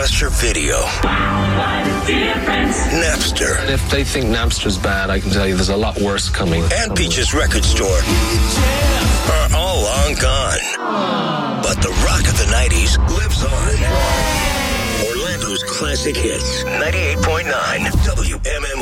Blockbuster Video. Napster. If they think Napster's bad, I can tell you there's a lot worse coming. And Peach's Record Store are all long gone. But the rock of the 90s lives on. Orlando's classic hits. 98.9 WMMR.